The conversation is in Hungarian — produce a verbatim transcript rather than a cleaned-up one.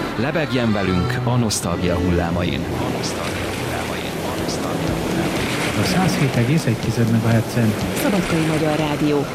Lebegjen velünk a nosztalgia hullámain. A nosztalgia hullámain. A nosztalgia hullámain. A száz hét egész egy megahertzen Szabadkai Magyar Rádió.